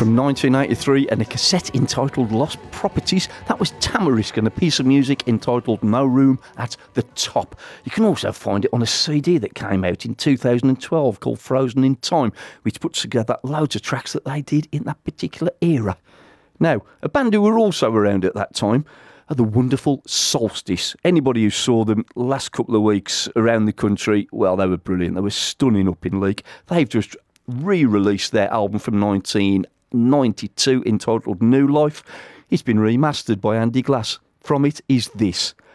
From 1983 and a cassette entitled Lost Properties. That was Tamarisk and a piece of music entitled No Room at the Top. You can also find it on a CD that came out in 2012 called Frozen in Time, which puts together loads of tracks that they did in that particular era. Now, a band who were also around at that time are the wonderful Solstice. Anybody who saw them last couple of weeks around the country, well, they were brilliant. They were stunning up in Leek. They've just re-released their album from 1992 entitled New Life. It's been remastered by Andy Glass. From it is this,